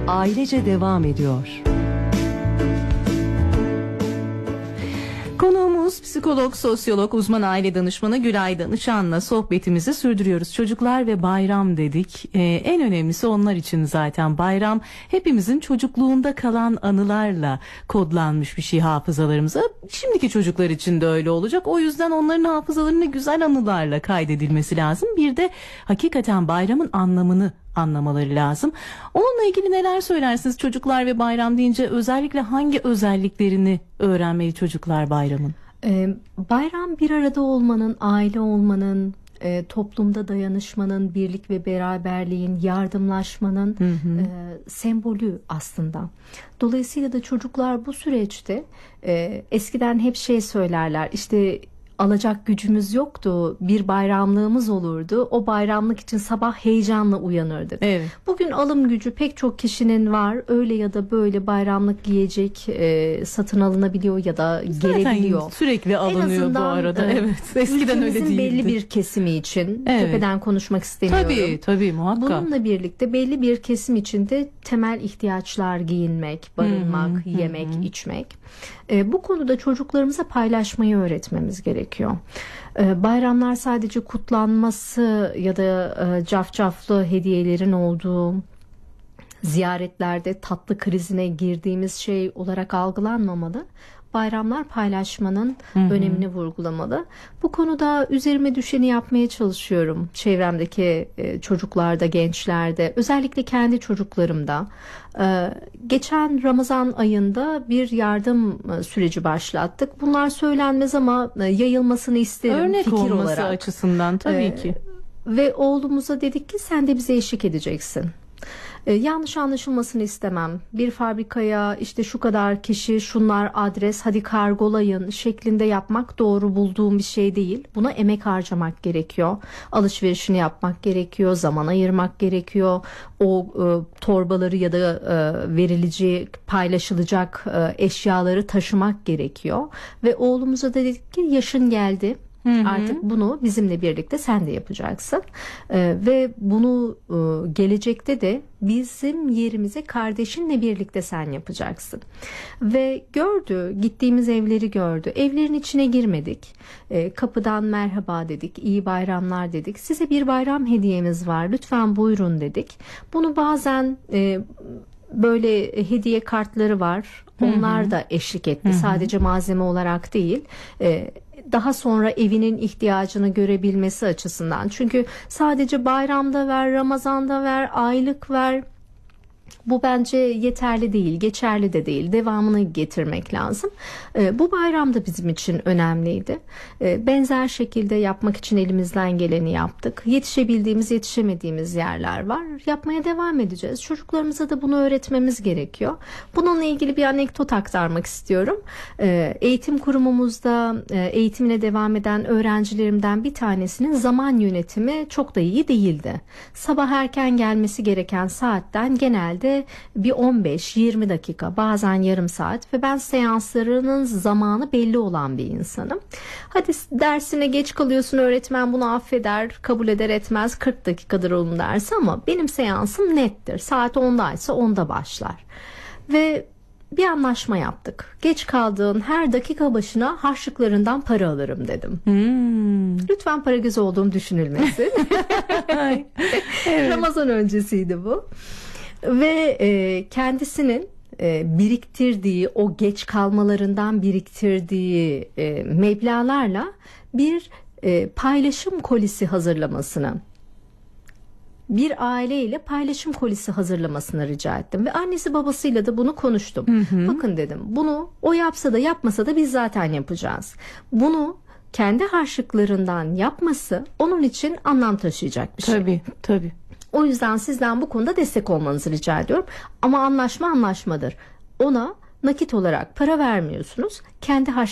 ailece devam ediyor. Konuğumuz psikolog, sosyolog, uzman aile danışmanı Gülay Danışan'la sohbetimizi sürdürüyoruz. Çocuklar ve bayram dedik. En önemlisi onlar için zaten bayram hepimizin çocukluğunda kalan anılarla kodlanmış bir şey hafızalarımıza. Şimdiki çocuklar için de öyle olacak. O yüzden onların hafızalarına güzel anılarla kaydedilmesi lazım. Bir de hakikaten bayramın anlamını anlamaları lazım. Onunla ilgili neler söylersiniz? Çocuklar ve bayram deyince özellikle hangi özelliklerini öğrenmeli çocuklar bayramın? Bayram bir arada olmanın, aile olmanın, toplumda dayanışmanın, birlik ve beraberliğin, yardımlaşmanın sembolü aslında. Dolayısıyla da çocuklar bu süreçte eskiden hep şey söylerler, işte alacak gücümüz yoktu, bir bayramlığımız olurdu. O bayramlık için sabah heyecanla uyanırdık. Evet. Bugün alım gücü pek çok kişinin var. Öyle ya da böyle bayramlık giyecek satın alınabiliyor ya da gelebiliyor. Zaten sürekli alınıyor bu arada. Evet. Eskiden öyle değildi. Belli bir kesimi için tepeden konuşmak istemiyorum. Tabii muhakkak. Bununla birlikte belli bir kesim için de temel ihtiyaçlar giyinmek, barınmak, yemek, içmek. Bu konuda çocuklarımıza paylaşmayı öğretmemiz gerekiyor. Bayramlar sadece kutlanması ya da cafcaflı hediyelerin olduğu, ziyaretlerde tatlı krizine girdiğimiz şey olarak algılanmamalı. Bayramlar paylaşmanın önemini vurgulamalı. Bu konuda üzerime düşeni yapmaya çalışıyorum. Çevremdeki çocuklarda, gençlerde, özellikle kendi çocuklarımda. Geçen Ramazan ayında bir yardım süreci başlattık. Bunlar söylenmez ama yayılmasını isterim. Örnek fikir olması olarak açısından tabii ki. Ve oğlumuza dedik ki sen de bize eşlik edeceksin. Yanlış anlaşılmasını istemem. Bir fabrikaya işte şu kadar kişi, şunlar adres, hadi kargolayın şeklinde yapmak doğru bulduğum bir şey değil. Buna emek harcamak gerekiyor. Alışverişini yapmak gerekiyor. Zaman ayırmak gerekiyor. O torbaları ya da verilecek, paylaşılacak eşyaları taşımak gerekiyor. Ve oğlumuza dedik ki yaşın geldi. Artık bunu bizimle birlikte sen de yapacaksın ve bunu gelecekte de bizim yerimize kardeşinle birlikte sen yapacaksın. Ve gördü, gittiğimiz evleri gördü. Evlerin içine girmedik. Kapıdan merhaba dedik, iyi bayramlar dedik. Size bir bayram hediyemiz var, lütfen buyurun dedik. Bunu bazen böyle hediye kartları var. Onlar da eşlik etti. Sadece malzeme olarak değil. Daha sonra evinin ihtiyacını görebilmesi açısından. Çünkü sadece bayramda ver, Ramazan'da ver, aylık ver. Bu bence yeterli değil, geçerli de değil. Devamını getirmek lazım. Bu bayram da bizim için önemliydi. Benzer şekilde yapmak için elimizden geleni yaptık. Yetişebildiğimiz, yetişemediğimiz yerler var. Yapmaya devam edeceğiz. Çocuklarımıza da bunu öğretmemiz gerekiyor. Bununla ilgili bir anekdot aktarmak istiyorum. Eğitim kurumumuzda eğitimine devam eden öğrencilerimden bir tanesinin zaman yönetimi çok da iyi değildi. Sabah erken gelmesi gereken saatten genelde bir 15-20 dakika, bazen yarım saat ve ben seanslarının zamanı belli olan bir insanım. Hadi dersine geç kalıyorsun, öğretmen bunu affeder, kabul eder etmez, 40 dakikadır onun dersi ama benim seansım nettir. Saat 10'daysa 10'da başlar. Ve bir anlaşma yaptık. Geç kaldığın her dakika başına harçlıklarından para alırım dedim. Lütfen para gözü olduğum düşünülmesin. Evet. Ramazan öncesiydi bu. Ve kendisinin biriktirdiği, o geç kalmalarından biriktirdiği meblağlarla bir paylaşım kolisi hazırlamasını, bir aileyle paylaşım kolisi hazırlamasını rica ettim. Ve annesi babasıyla da bunu konuştum. Bakın dedim, bunu o yapsa da yapmasa da biz zaten yapacağız. Bunu kendi harçlıklarından yapması onun için anlam taşıyacak bir şey. Tabii. O yüzden sizden bu konuda destek olmanızı rica ediyorum. Ama anlaşma anlaşmadır. Ona nakit olarak para vermiyorsunuz. Kendi